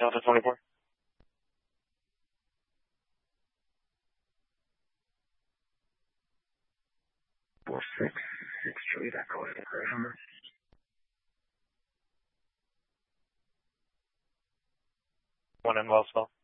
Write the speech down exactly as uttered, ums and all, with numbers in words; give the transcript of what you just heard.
Delta twenty-four. Four six six Juliet Echo. Hammer. One in Wellsville.